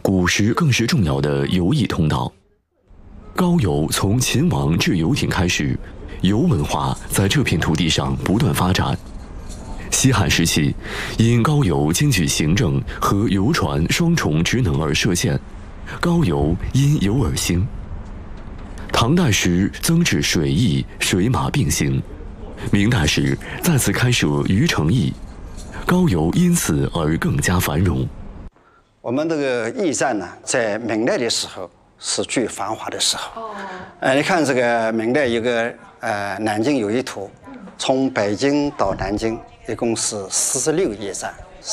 古时更是重要的游艺通道。高邮从秦王制游艇开始，游文化在这片土地上不断发展。西汉时期，因高邮兼具行政和游船双重职能而设县，高邮因游而兴。唐代时增置水驿、水马并行，明代时再次开设渔城驿，高邮因此而更加繁荣。 我们这个驿站呢，在明代的时候是最繁华的时候。你看这个明代有个南京有一图，从北京到南京一共是46个驿站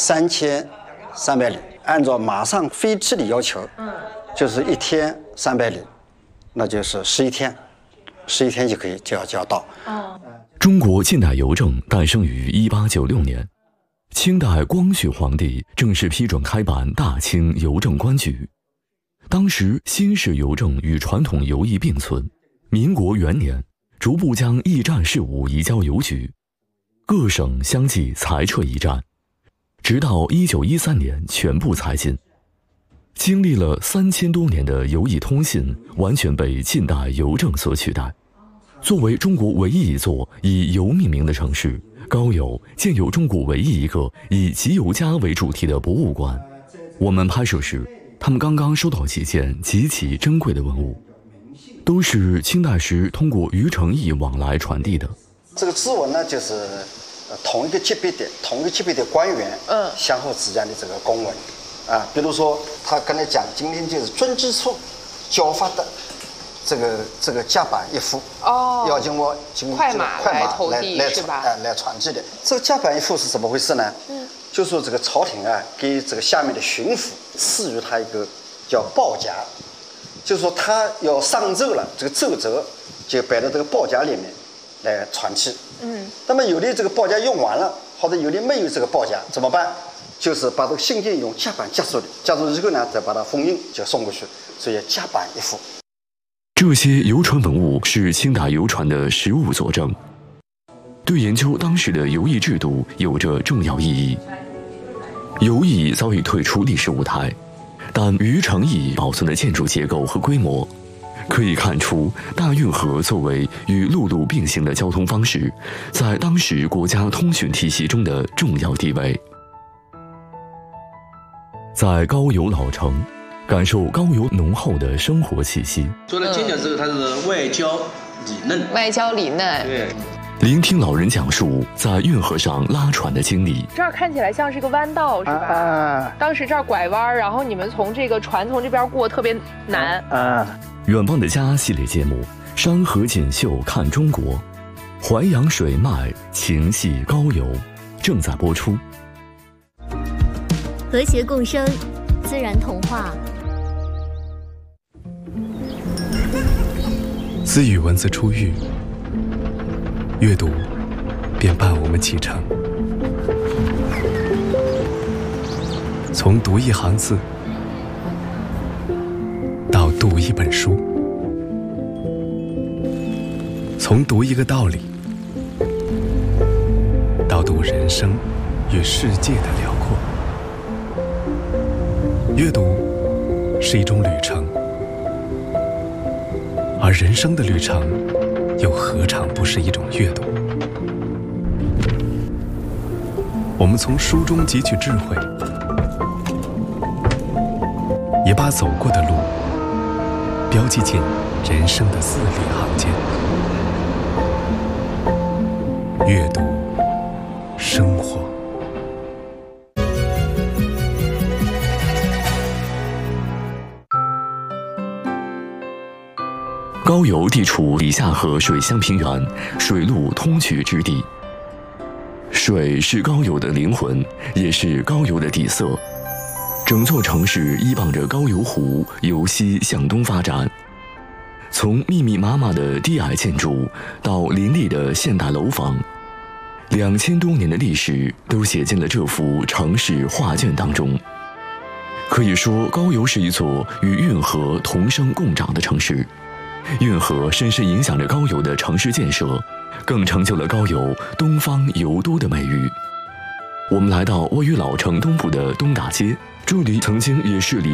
，3300里。按照马上飞机的要求，就是1天300里。那就是11天就要到。 中国近代邮政诞生于1896年，清代光绪皇帝正式批准开办大清邮政官局。当时新式邮政与传统邮驿并存。民国元年，逐步将驿站事务移交邮局，各省相继裁撤驿站，直到1913年全部裁禁。经历了3000多年的邮驿通信完全被近代邮政所取代。作为中国唯一一座以邮命名的城市，高邮建有中国唯一一个以集邮家为主题的博物馆。我们拍摄时，他们刚刚收到几件极其珍贵的文物，都是清代时通过渔城驿往来传递的。 这个字文呢，就是同一个级别的官员相互之间的这个公文。比如说他跟他讲，今天就是遵之处交发的这个甲板一副，要经快马来投递是吧？来传递的。这个甲板一副是怎么回事呢？就说这个朝廷给这个下面的巡抚赐予他一个叫报夹，就说他要上奏了，这个奏折就摆到这个报夹里面来传递。那么有的这个报夹用完了，或者有的没有这个报夹怎么办？就是把这个信件用夹板夹住的，夹住以后呢，再把它封印，就送过去，所以夹板一副。 这些邮传文物是清代邮传的实物佐证，对研究当时的邮驿制度有着重要意义。邮驿早已退出历史舞台，但渔城驿保存的建筑结构和规模，可以看出大运河作为与陆路并行的交通方式，在当时国家通讯体系中的重要地位。在高邮老城，感受高邮浓厚的生活气息。 做了金角之后，它是外焦里嫩。外焦里嫩。对。 聆听老人讲述在运河上拉船的经历。 这儿看起来像是个弯道，是吧？当时这儿拐弯，然后你们从这个船从这边过特别难。 远方的家系列节目，山河锦绣看中国，淮扬水脉情系高邮，正在播出。 和谐共生，自然童话。 自与文字初遇，阅读便伴我们启程。从读一行字，到读一本书，从读一个道理，到读人生与世界的辽阔。阅读是一种旅程，而人生的旅程又何尝不是一种阅读？我们从书中汲取智慧，也把走过的路标记进人生的字里行间。阅读生活。 高邮地处里夏河水乡平原，水陆通衢之地。水是高邮的灵魂，也是高邮的底色。整座城市依傍着高邮湖由西向东发展，从密密麻麻的低矮建筑到林立的现代楼房，2000多年的历史都写进了这幅城市画卷当中。可以说，高邮是一座与运河同生共长的城市。运河深深影响着高邮的城市建设，更成就了高邮东方邮都的美誉。我们来到位于老城东部的东大街，这里曾经也是